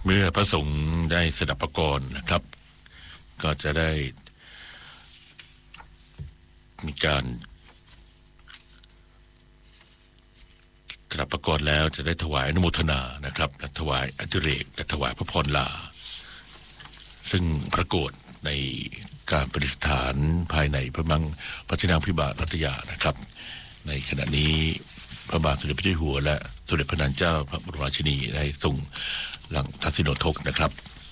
เมื่อพระสงฆ์ได้สดับประกรณ์นะครับก็จะได้มีการสดับประกรณ์แล้วจะได้ถวายอนุโมทนานะครับและถวายอธิเรกและถวายพระพรลาซึ่งปรากฏในการประดิษฐานภายในพระพระที่นั่งพิบาลรัตยานะครับในขณะนี้พระบาทสมเด็จพระเจ้าอยู่หัวและสมเด็จพระนางเจ้าพระบรมราชินีได้ทรงหลังทักษิณโทกนะครับ